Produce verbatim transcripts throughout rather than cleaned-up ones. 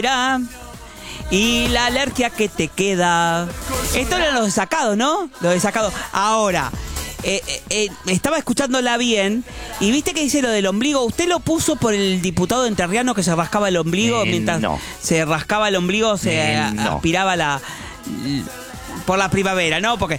Y la alergia que te queda. Esto era lo de Sacado, ¿no? Lo de Sacado. Ahora, eh, eh, eh, estaba escuchándola bien. Y viste que dice lo del ombligo. ¿Usted lo puso por el diputado entrerriano que se rascaba el ombligo? Eh, mientras no. se rascaba el ombligo, se Eh, a- no. aspiraba la... por la primavera, ¿no? Porque,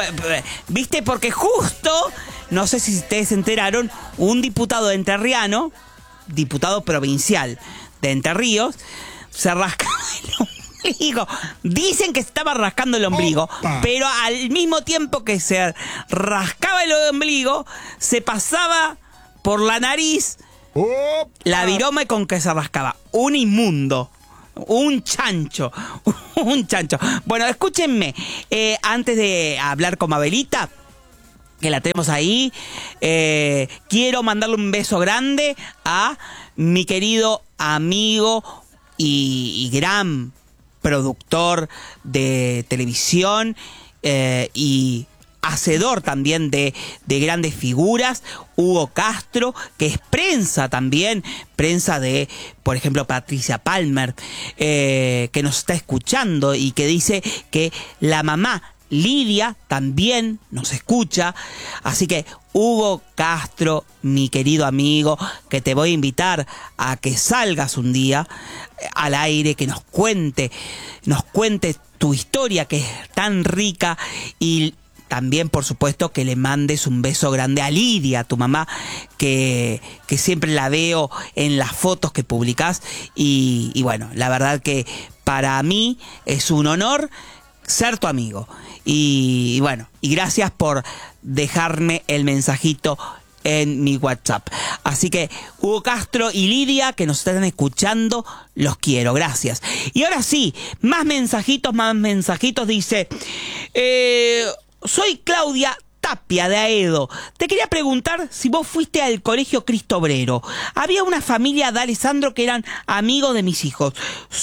viste, porque justo, no sé si ustedes se enteraron, un diputado entrerriano, diputado provincial de Entre Ríos, se rascaba el ombligo. Dicen que se estaba rascando el ombligo, Opa. pero al mismo tiempo que se rascaba el ombligo, se pasaba por la nariz Opa. la viroma con que se rascaba. Un inmundo. Un chancho. Un chancho. Bueno, escúchenme. Eh, antes de hablar con Mabelita, que la tenemos ahí, eh, quiero mandarle un beso grande a mi querido amigo y, y gran productor de televisión eh, y hacedor también de, de grandes figuras, Hugo Castro, que es prensa también, prensa de, por ejemplo, Patricia Palmer, eh, que nos está escuchando y que dice que la mamá Lidia también nos escucha. Así que, Hugo Castro, mi querido amigo, que te voy a invitar a que salgas un día al aire, que nos cuente, nos cuente tu historia, que es tan rica, y también, por supuesto, que le mandes un beso grande a Lidia, tu mamá, que, que siempre la veo en las fotos que publicás. Y, y bueno, la verdad que para mí es un honor ser tu amigo. Y, y bueno, y gracias por dejarme el mensajito en mi WhatsApp. Así que, Hugo Castro y Lidia, que nos están escuchando, los quiero, gracias. Y ahora sí, más mensajitos, más mensajitos. Dice... Eh, Soy Claudia Tapia de Aedo. Te quería preguntar si vos fuiste al colegio Cristo Obrero. Había una familia de Alessandro que eran amigos de mis hijos.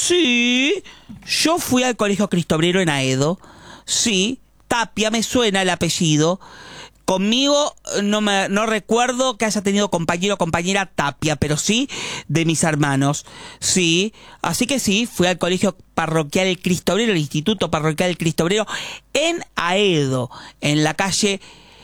Sí, yo fui al colegio Cristo Obrero en Aedo. Sí, Tapia, me suena el apellido. Conmigo no me no recuerdo que haya tenido compañero o compañera Tapia, pero sí de mis hermanos. Sí, así que sí, fui al colegio parroquial Cristo Obrero, el Instituto Parroquial Cristo Obrero, en Aedo, en la calle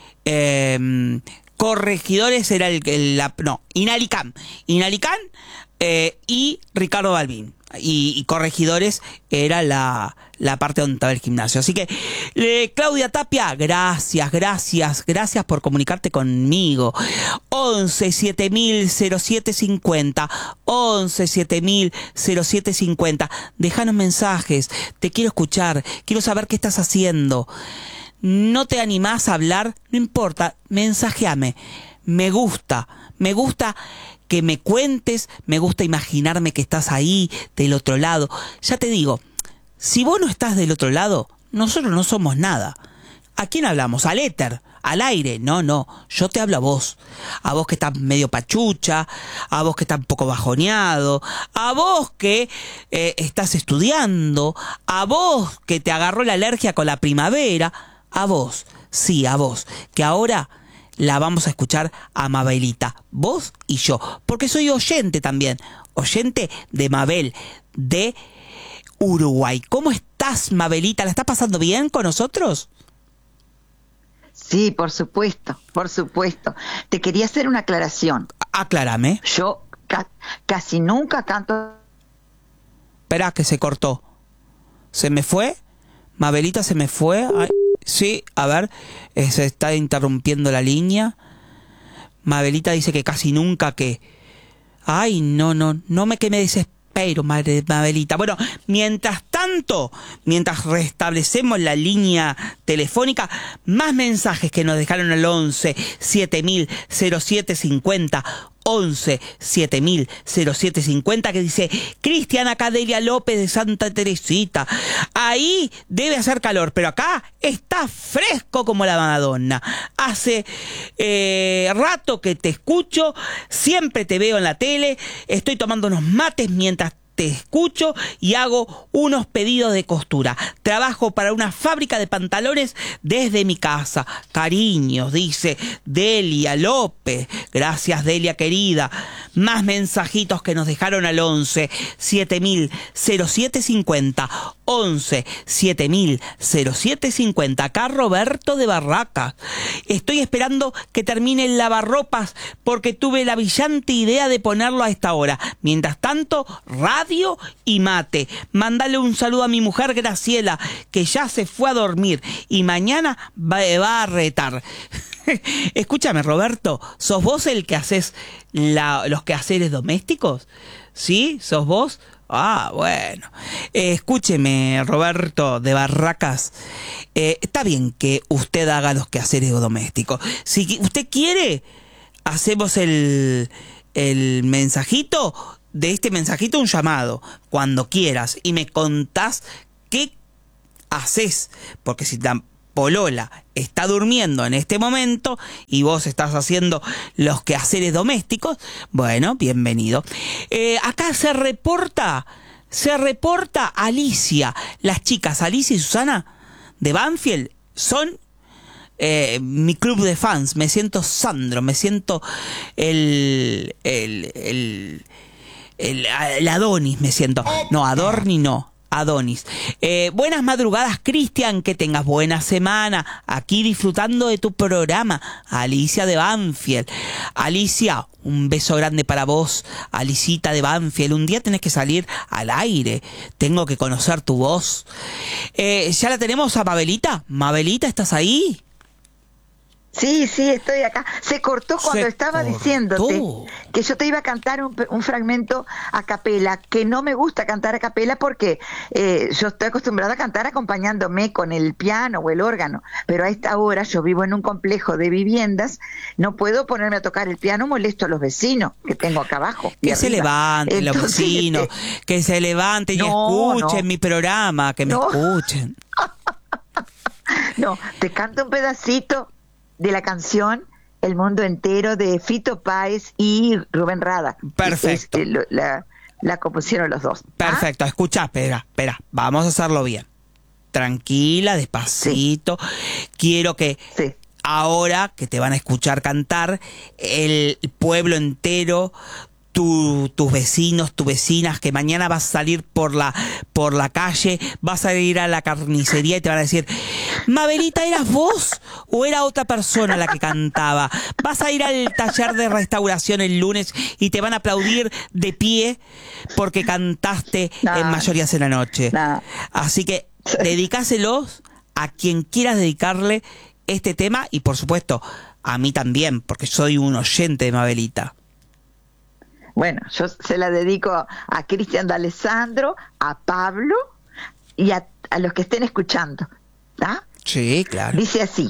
eh, Corregidores, era el, el la, no, Inalicán, Inalicán eh, y Ricardo Balbín. Y, y Corregidores era la, la parte donde estaba el gimnasio. Así que, eh, Claudia Tapia, gracias, gracias, gracias por comunicarte conmigo. once siete mil cero siete cincuenta, once siete mil cero siete cincuenta. Déjanos mensajes, te quiero escuchar, quiero saber qué estás haciendo. ¿No te animás a hablar? No importa, mensajeame. Me gusta, me gusta que me cuentes, me gusta imaginarme que estás ahí, del otro lado. Ya te digo, si vos no estás del otro lado, nosotros no somos nada. ¿A quién hablamos? ¿Al éter? ¿Al aire? No, no, yo te hablo a vos. A vos que estás medio pachucha, a vos que estás un poco bajoneado, a vos que eh, estás estudiando, a vos que te agarró la alergia con la primavera, a vos, sí, a vos, que ahora la vamos a escuchar a Mabelita, vos y yo, porque soy oyente también, oyente de Mabel, de Uruguay. ¿Cómo estás, Mabelita? ¿La estás pasando bien con nosotros? Sí, por supuesto, por supuesto. Te quería hacer una aclaración. Aclárame. Yo ca- casi nunca canto. Esperá, que se cortó. ¿Se me fue? Mabelita, ¿se me fue? Ay, sí, a ver, eh, se está interrumpiendo la línea. Mabelita dice que casi nunca que... Ay, no, no, no me que me desespero, madre Mabelita. Bueno, mientras tanto, mientras restablecemos la línea telefónica, más mensajes que nos dejaron al once siete mil cero siete cincuenta, once siete mil cero siete cincuenta, que dice Cristiana Cadelia López de Santa Teresita. Ahí debe hacer calor, pero acá está fresco como la Madonna. Hace eh, rato que te escucho, siempre te veo en la tele, estoy tomando unos mates mientras te escucho y hago unos pedidos de costura. Trabajo para una fábrica de pantalones desde mi casa. Cariños, dice Delia López. Gracias, Delia querida. Más mensajitos que nos dejaron al once siete mil cero siete cincuenta. once siete mil cero siete cincuenta. Acá Roberto de Barracas. Estoy esperando que termine el lavarropas porque tuve la brillante idea de ponerlo a esta hora. Mientras tanto, radio y mate. Mándale un saludo a mi mujer Graciela, que ya se fue a dormir y mañana va, va a retar. Escúchame, Roberto, ¿sos vos el que haces la, los quehaceres domésticos? ¿Sí? ¿Sos vos? Ah, bueno. Eh, escúcheme, Roberto de Barracas. Eh, está bien que usted haga los quehaceres domésticos. Si usted quiere, hacemos el, el mensajito. De este mensajito un llamado, cuando quieras, y me contás qué haces, porque si la polola está durmiendo en este momento y vos estás haciendo los quehaceres domésticos, bueno, bienvenido. Eh, acá se reporta, se reporta Alicia, las chicas Alicia y Susana de Banfield son Eh, mi club de fans. Me siento Sandro, me siento el el el El, el Adonis me siento. No, Adorni no, Adonis. Eh, buenas madrugadas, Cristian, que tengas buena semana. Aquí disfrutando de tu programa. Alicia de Banfield. Alicia, un beso grande para vos, Alicita de Banfield. Un día tenés que salir al aire. Tengo que conocer tu voz. Eh, ¿Ya la tenemos a Mabelita? Mabelita, ¿estás ahí? Sí, sí, estoy acá. Se cortó cuando Se estaba cortó. diciéndote que yo te iba a cantar un, un fragmento a capela, que no me gusta cantar a capela porque eh, yo estoy acostumbrada a cantar acompañándome con el piano o el órgano, pero a esta hora yo vivo en un complejo de viviendas, no puedo ponerme a tocar el piano, molesto a los vecinos que tengo acá abajo. Que se levanten los Entonces, vecinos, este, que se levanten no, y escuchen no. mi programa, que me No. escuchen. No, te canto un pedacito de la canción El Mundo Entero de Fito Páez y Rubén Rada. Perfecto. Este, lo, la, la compusieron los dos. Perfecto, ¿Ah? Escucha, espera, espera, vamos a hacerlo bien. Tranquila, despacito. Sí. Quiero que sí. Ahora que te van a escuchar cantar, el pueblo entero, tu, tus vecinos, tus vecinas, que mañana vas a salir por la, por la calle, vas a ir a la carnicería y te van a decir, Mabelita, ¿eras vos o era otra persona la que cantaba? Vas a ir al taller de restauración el lunes y te van a aplaudir de pie porque cantaste no, en Mayorías en la Noche. No. Así que dedicáselos a quien quieras dedicarle este tema y por supuesto a mí también, porque soy un oyente de Mabelita. Bueno, yo se la dedico a Cristian D'Alessandro, a Pablo y a, a los que estén escuchando. ¿Ah? Sí, claro. Dice así.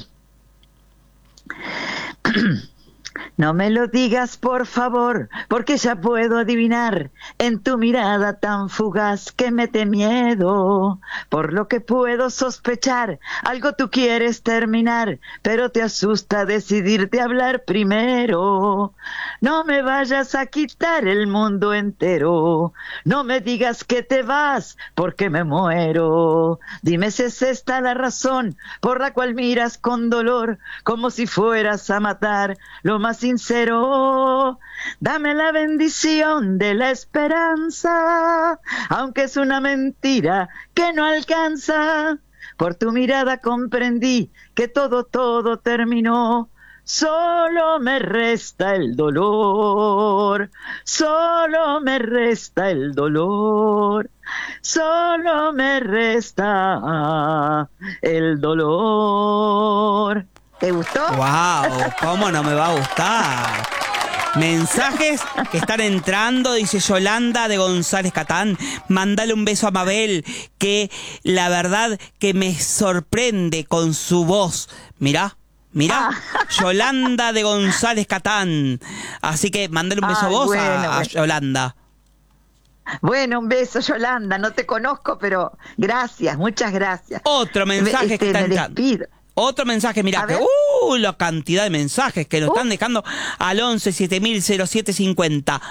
No me lo digas, por favor, porque ya puedo adivinar en tu mirada tan fugaz que mete miedo. Por lo que puedo sospechar, algo tú quieres terminar, pero te asusta decidirte a hablar primero. No me vayas a quitar el mundo entero, no me digas que te vas, porque me muero. Dime si es esta la razón por la cual miras con dolor, como si fueras a matar lo más sincero. Dame la bendición de la esperanza, aunque es una mentira que no alcanza. Por tu mirada comprendí que todo, todo terminó. Solo me resta el dolor, solo me resta el dolor, solo me resta el dolor. ¿Te gustó? ¡Wow! ¿Cómo no me va a gustar? Mensajes que están entrando, dice Yolanda de González Catán. Mándale un beso a Mabel, que la verdad que me sorprende con su voz. Mirá, mirá, ah. Yolanda de González Catán. Así que mándale un beso ah, a vos bueno, a, a bueno. Yolanda. Bueno, un beso, Yolanda. No te conozco, pero gracias, muchas gracias. Otro mensaje este, que está me entrando. Despido. Otro mensaje, mirá, que, uh, la cantidad de mensajes que nos uh. están dejando al once siete mil cero siete cincuenta.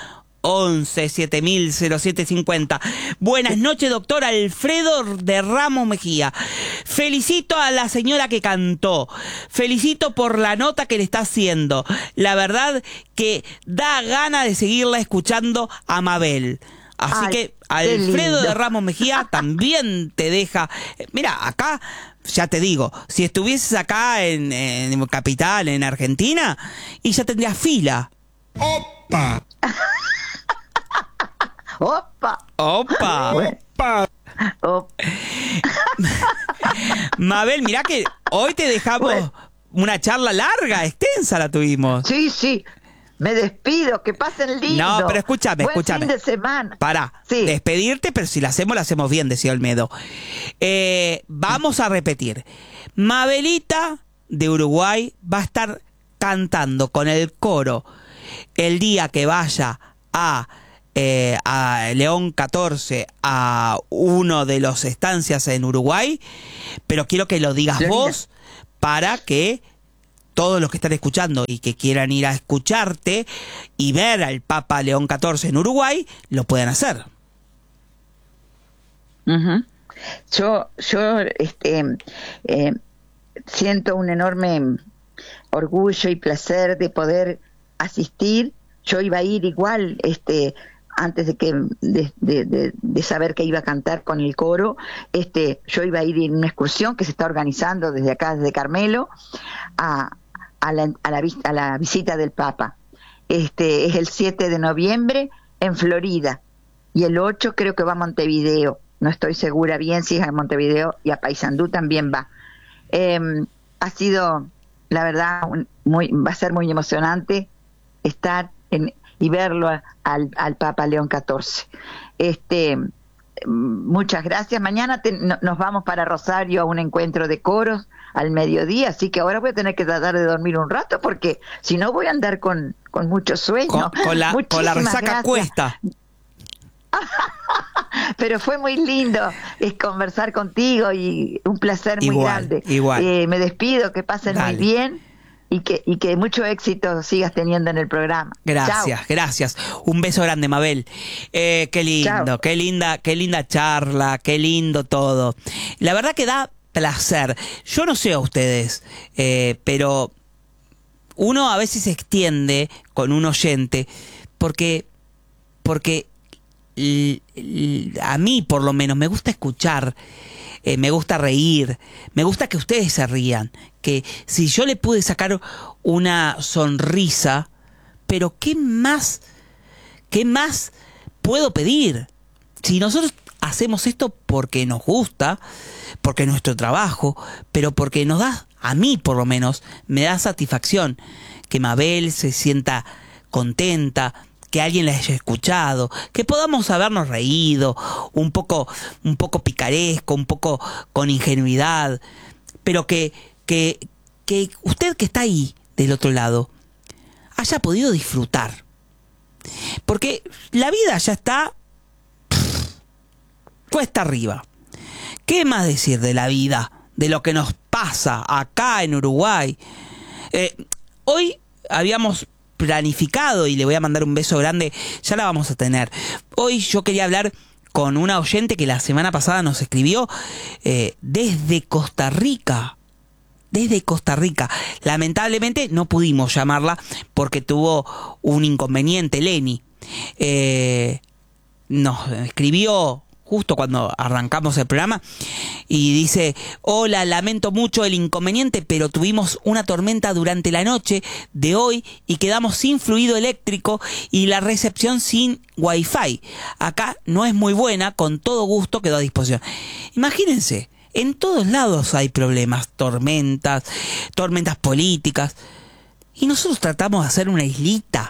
once siete mil cero siete cincuenta. Buenas noches, doctor Alfredo de Ramos Mejía. Felicito a la señora que cantó. Felicito por la nota que le está haciendo. La verdad que da ganas de seguirla escuchando a Mabel. Así Ay, que Alfredo de Ramos Mejía también te deja. Mira, acá, ya te digo, si estuvieses acá en, en Capital, en Argentina, y ya tendrías fila. ¡Opa! ¡Opa! ¡Opa! ¡Opa! Opa. Mabel, mirá que hoy te dejamos bueno. una charla larga, extensa la tuvimos. Sí, sí. Me despido, que pasen lindo. No, pero escúchame, Buen escúchame. fin de semana. Pará, sí. Despedirte, pero si la hacemos, la hacemos bien, decía Olmedo. Eh, vamos a repetir. Mabelita de Uruguay va a estar cantando con el coro el día que vaya a, eh, a León catorce, a uno de los estancias en Uruguay, pero quiero que lo digas Florida. Vos para que todos los que están escuchando y que quieran ir a escucharte y ver al Papa León catorce en Uruguay, lo puedan hacer. Uh-huh. Yo, yo este, eh, siento un enorme orgullo y placer de poder asistir. Yo iba a ir igual, este, antes de que de, de, de, de saber que iba a cantar con el coro, este, yo iba a ir en una excursión que se está organizando desde acá, desde Carmelo, a A la, a, la, a la visita del Papa. Este es el siete de noviembre en Florida y el ocho creo que va a Montevideo, no estoy segura bien si es a Montevideo, y a Paysandú también va. Eh, ha sido, la verdad, un, muy, va a ser muy emocionante estar en, y verlo a, al, al Papa León catorce. Este, muchas gracias. Mañana te, no, nos vamos para Rosario a un encuentro de coros al mediodía, así que ahora voy a tener que tratar de dormir un rato porque si no voy a andar con, con mucho sueño. Con, con, la, con la resaca gracias. Cuesta. Pero fue muy lindo es conversar contigo y un placer muy igual, grande. Igual. Eh, me despido, que pasen Dale. muy bien y que, y que mucho éxito sigas teniendo en el programa. Gracias, Chao. gracias. Un beso grande, Mabel. Eh, qué lindo, Chao. qué linda, qué linda charla, qué lindo todo. La verdad que da placer. Yo no sé a ustedes, eh, pero uno a veces se extiende con un oyente porque, porque l, l, a mí por lo menos me gusta escuchar, eh, me gusta reír, me gusta que ustedes se rían, que si yo le pude sacar una sonrisa, pero ¿qué más, qué más puedo pedir? Si nosotros hacemos esto porque nos gusta, porque es nuestro trabajo, pero porque nos da, a mí por lo menos, me da satisfacción que Mabel se sienta contenta, que alguien la haya escuchado, que podamos habernos reído, un poco, un poco picaresco, un poco con ingenuidad, pero que, que, que usted que está ahí del otro lado haya podido disfrutar. Porque la vida ya está pff, cuesta arriba. ¿Qué más decir de la vida? De lo que nos pasa acá en Uruguay. Eh, hoy habíamos planificado, y le voy a mandar un beso grande, ya la vamos a tener. Hoy yo quería hablar con una oyente que la semana pasada nos escribió eh, desde Costa Rica. Desde Costa Rica. Lamentablemente no pudimos llamarla porque tuvo un inconveniente, Leni. Eh, nos escribió justo cuando arrancamos el programa y dice: hola, lamento mucho el inconveniente, pero tuvimos una tormenta durante la noche de hoy y quedamos sin fluido eléctrico y la recepción sin wifi. Acá no es muy buena, con todo gusto quedó a disposición. Imagínense, en todos lados hay problemas, tormentas, tormentas políticas, y nosotros tratamos de hacer una islita,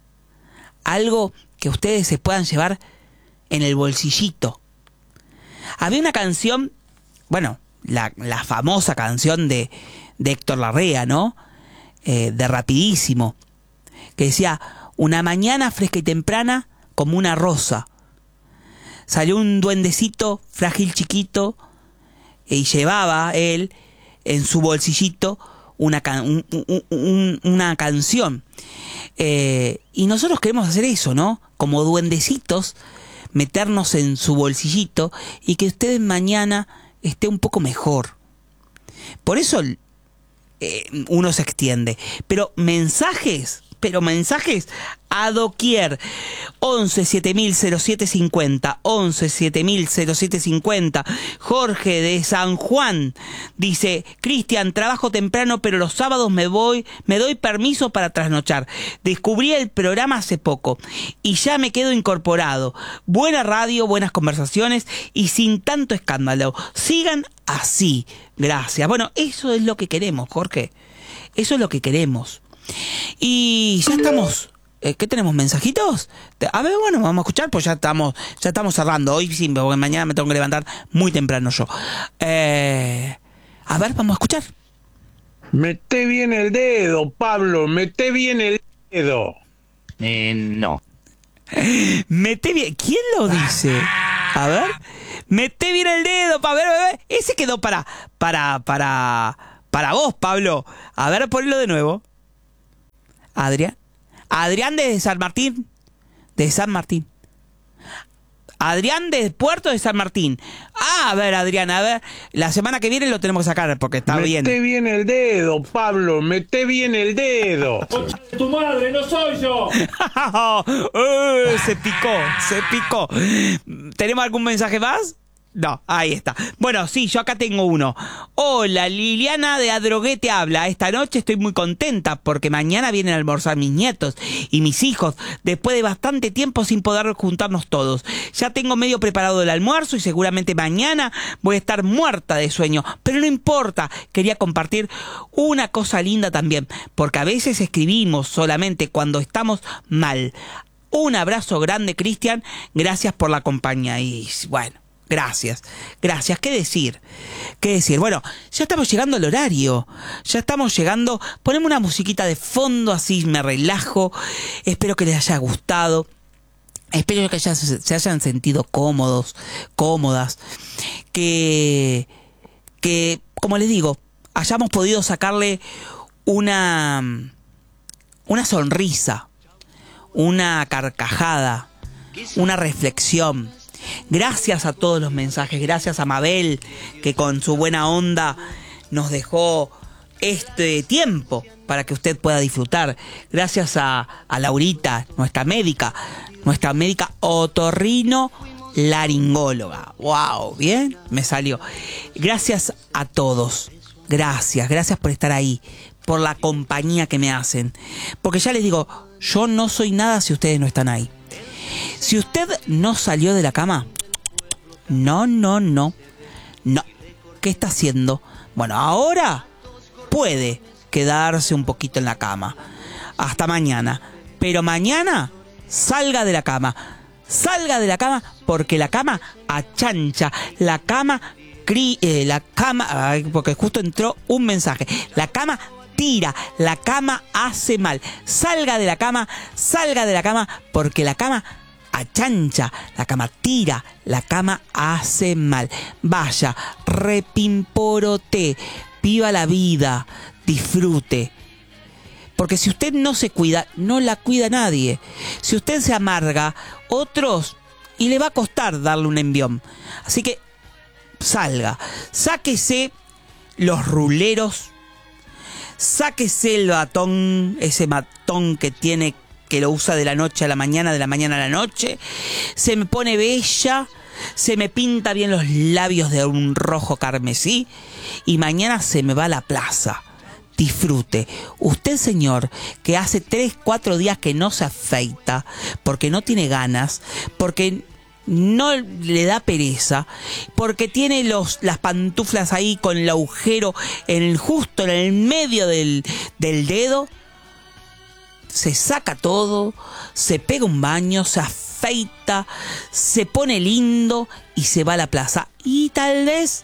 algo que ustedes se puedan llevar en el bolsillito. Había una canción, bueno, la, la famosa canción de, de Héctor Larrea, ¿no? Eh, de Rapidísimo, que decía: una mañana fresca y temprana como una rosa, salió un duendecito frágil chiquito y llevaba él en su bolsillito una, can, un, un, un, una canción. Eh, y nosotros queremos hacer eso, ¿no? Como duendecitos, meternos en su bolsillito y que ustedes mañana esté un poco mejor. Por eso eh, uno se extiende. Pero mensajes, pero mensajes a doquier. once siete mil cero siete cincuenta, once siete mil cero siete cincuenta. Jorge de San Juan dice: Cristian, trabajo temprano, pero los sábados me voy, me doy permiso para trasnochar. Descubrí el programa hace poco y ya me quedo incorporado. Buena radio, buenas conversaciones y sin tanto escándalo. Sigan así. Gracias. Bueno, eso es lo que queremos, Jorge. Eso es lo que queremos. Y ya estamos. Eh, ¿Qué tenemos? ¿Mensajitos? A ver, bueno, vamos a escuchar, pues ya estamos, ya estamos cerrando. Hoy sí, porque mañana me tengo que levantar muy temprano yo. Eh, a ver, vamos a escuchar. Mete bien el dedo, Pablo, mete bien el dedo. Eh, no. Mete bien. ¿Quién lo dice? A ver. Mete bien el dedo, para ver, ver. Ese quedó para, para, para, para vos, Pablo. A ver, ponlo de nuevo. Adrián. Adrián de San Martín. De San Martín. Adrián de Puerto de San Martín. Ah, a ver, Adrián, a ver. La semana que viene lo tenemos que sacar porque está mete bien. Mete bien el dedo, Pablo. Mete bien el dedo. ¡Tu madre, no soy yo! uh, se picó, se picó. ¿Tenemos algún mensaje más? No, ahí está. Bueno, sí, yo acá tengo uno. Hola, Liliana de Adrogué te habla. Esta noche estoy muy contenta porque mañana vienen a almorzar mis nietos y mis hijos después de bastante tiempo sin poder juntarnos todos. Ya tengo medio preparado el almuerzo y seguramente mañana voy a estar muerta de sueño. Pero no importa, quería compartir una cosa linda también, porque a veces escribimos solamente cuando estamos mal. Un abrazo grande, Cristian. Gracias por la compañía. Y bueno, Gracias, gracias. ¿Qué decir? ¿Qué decir? Bueno, ya estamos llegando al horario. Ya estamos llegando. Poneme una musiquita de fondo, así me relajo. Espero que les haya gustado. Espero que ya se hayan sentido cómodos, cómodas. Que, que, como les digo, hayamos podido sacarle una, una sonrisa, una carcajada, una reflexión. Gracias a todos los mensajes, gracias a Mabel, que con su buena onda nos dejó este tiempo para que usted pueda disfrutar. Gracias a, a Laurita, nuestra médica, nuestra médica otorrino laringóloga. ¡Wow! Bien, me salió. Gracias a todos, gracias, gracias por estar ahí, por la compañía que me hacen. Porque ya les digo, yo no soy nada si ustedes no están ahí. Si usted no salió de la cama, no, no, no, no. ¿Qué está haciendo? Bueno, ahora puede quedarse un poquito en la cama. Hasta mañana. Pero mañana salga de la cama. Salga de la cama porque la cama achancha. La cama, cri, eh, la cama, ay, porque justo entró un mensaje. La cama tira, la cama hace mal. Salga de la cama, salga de la cama porque la cama achancha, la cama tira, la cama hace mal. Vaya, repimporote, viva la vida, disfrute. Porque si usted no se cuida, no la cuida nadie. Si usted se amarga, otros, y le va a costar darle un envión. Así que salga, sáquese los ruleros, sáquese el batón, ese matón que tiene, que lo usa de la noche a la mañana, de la mañana a la noche. Se me pone bella, se me pinta bien los labios de un rojo carmesí y mañana se me va a la plaza. Disfrute. Usted, señor, que hace tres, cuatro días que no se afeita porque no tiene ganas, porque no le da pereza, porque tiene los, las pantuflas ahí con el agujero en el, justo en el medio del, del dedo, se saca todo, se pega un baño, se afeita, se pone lindo y se va a la plaza. Y tal vez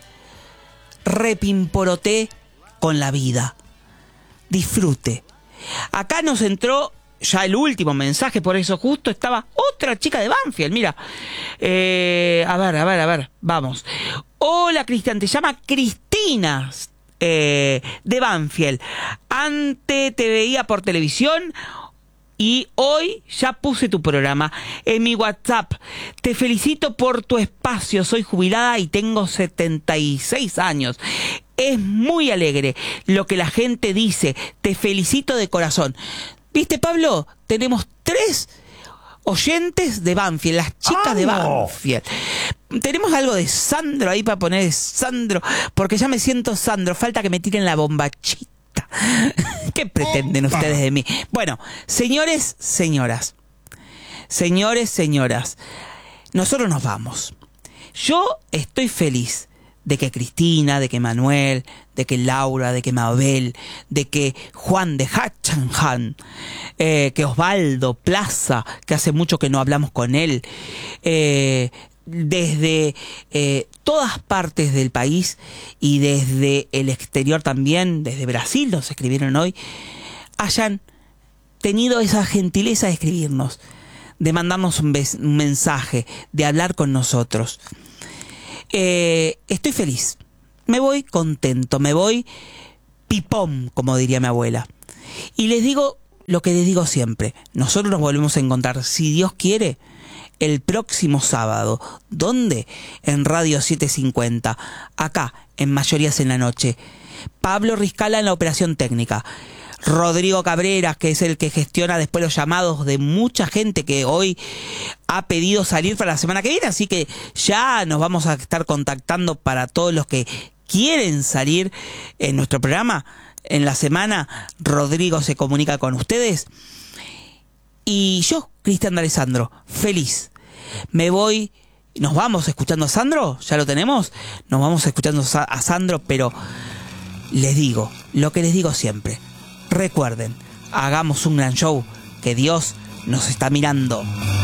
repimporote con la vida. Disfrute. Acá nos entró ya el último mensaje, por eso justo estaba otra chica de Banfield. Mira, eh, a ver, a ver, a ver, vamos. Hola, Cristian, te llama Cristina. eh, de Banfield. Antes te veía por televisión y hoy ya puse tu programa en mi WhatsApp. Te felicito por tu espacio. Soy jubilada y tengo setenta y seis años. Es muy alegre lo que la gente dice. Te felicito de corazón. ¿Viste, Pablo? Tenemos tres oyentes de Banfield, las chicas ¡Vamos! de Banfield. Tenemos algo de Sandro ahí para poner Sandro, porque ya me siento Sandro. Falta que me tiren la bombachita. ¿Qué pretenden ustedes de mí? Bueno, señores, señoras, señores, señoras, nosotros nos vamos. Yo estoy feliz de que Cristina, de que Manuel, de que Laura, de que Mabel, de que Juan de Hachanhan, eh, que Osvaldo Plaza, que hace mucho que no hablamos con él, eh, desde eh, todas partes del país y desde el exterior también, desde Brasil nos escribieron hoy, hayan tenido esa gentileza de escribirnos, de mandarnos un, un mensaje, de hablar con nosotros. Eh, estoy feliz, me voy contento, me voy pipón, como diría mi abuela. Y les digo lo que les digo siempre, nosotros nos volvemos a encontrar, si Dios quiere, el próximo sábado. ¿Dónde? En Radio setecientos cincuenta, acá, en Mayorías en la Noche. Pablo Riscala en la operación técnica. Rodrigo Cabrera, que es el que gestiona después los llamados de mucha gente que hoy ha pedido salir para la semana que viene, así que ya nos vamos a estar contactando para todos los que quieren salir en nuestro programa. En la semana, Rodrigo se comunica con ustedes. Y yo, Cristian D'Alessandro, feliz. Me voy, nos vamos escuchando a Sandro, ya lo tenemos, nos vamos escuchando a Sandro, pero les digo, lo que les digo siempre, recuerden, hagamos un gran show, que Dios nos está mirando.